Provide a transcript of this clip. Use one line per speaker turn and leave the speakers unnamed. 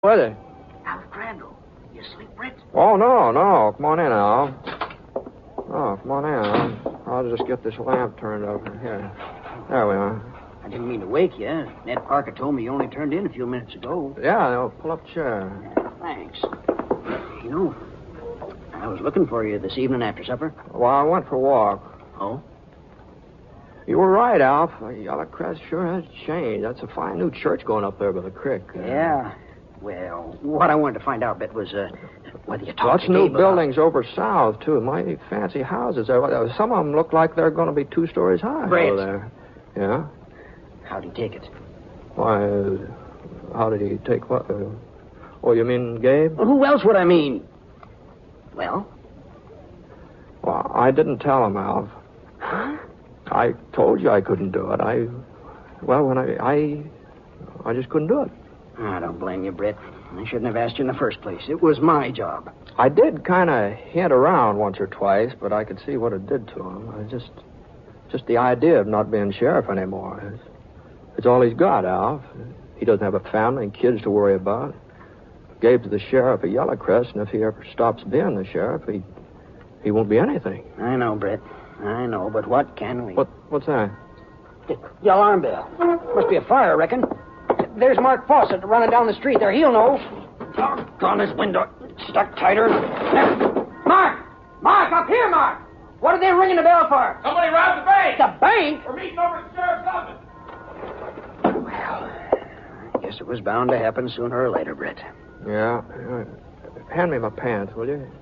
What is it?
Alf Crandall. You asleep, Britt?
Oh, no. Come on in, Al. Oh, come on in. I'll just get this lamp turned up. Here. There we are.
I didn't mean to wake you. Ned Parker told me you only turned in a few minutes ago.
Yeah, I'll pull up a chair.
Yeah, thanks. You know, I was looking for you this evening after supper.
Well, I went for a walk.
Oh?
You were right, Alf. Yellow Crest sure has changed. That's a fine new church going up there by the creek.
Yeah. Well, what I wanted to find out, Bit, was whether you talked
Lots
to
of new
Gabe
buildings over south, too. Mighty fancy houses there. Some of them look like they're going to be 2 stories high
Brett.
over there. Yeah?
How'd he take it?
Why, how did he take what? Oh, you mean Gabe?
Well, who else would I mean? Well?
Well, I didn't tell him, Alf.
Huh?
I told you I couldn't do it. I just couldn't do it.
I don't blame you, Britt. I shouldn't have asked you in the first place. It was my job.
I did kind of hint around once or twice, but I could see what it did to him. Just the idea of not being sheriff anymore. It's all he's got, Alf. He doesn't have a family and kids to worry about. Gabe's the sheriff of Yellow Crest, and if he ever stops being the sheriff, he won't be anything.
I know, Britt. I know, but what can we...
What's that?
The alarm bell. Must be a fire, I reckon. There's Mark Fawcett running down the street there. He'll know. Doggone this window. Stuck tighter. There. Mark! Mark, up here, Mark! What are they ringing the bell for?
Somebody robbed the bank.
The bank?
We're meeting over at the sheriff's office.
Well, I guess it was bound to happen sooner or later, Britt.
Yeah. Hand me my pants, will you?